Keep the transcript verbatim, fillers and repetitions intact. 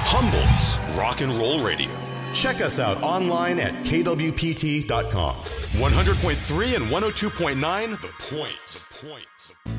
Humboldt's Rock and Roll Radio. Check us out online at K W P T dot com. one hundred point three and one oh two point nine, The Point. The Point.